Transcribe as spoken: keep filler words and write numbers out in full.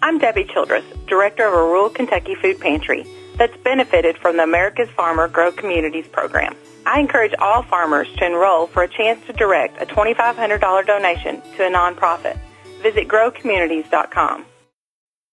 I'm Debbie Childress, Director of a rural Kentucky food pantry that's benefited from the America's Farmer Grow Communities program. I encourage all farmers to enroll for a chance to direct a twenty-five hundred dollars donation to a nonprofit. Visit grow communities dot com.